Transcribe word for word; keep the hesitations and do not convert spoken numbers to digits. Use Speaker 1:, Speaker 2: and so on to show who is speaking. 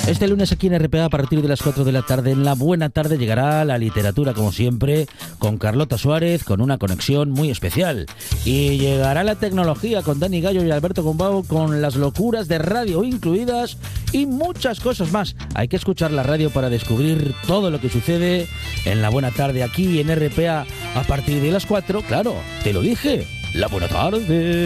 Speaker 1: Este lunes aquí en R P A a partir de las cuatro de la tarde, en la buena tarde, llegará la literatura como siempre con Carlota Suárez, con una conexión muy especial. Y llegará la tecnología con Dani Gallo y Alberto Gombau, con las locuras de radio incluidas y muchas cosas más. Hay que escuchar la radio para descubrir todo lo que sucede en la buena tarde aquí en R P A a partir de las cuatro. Claro, te lo dije, la buena tarde.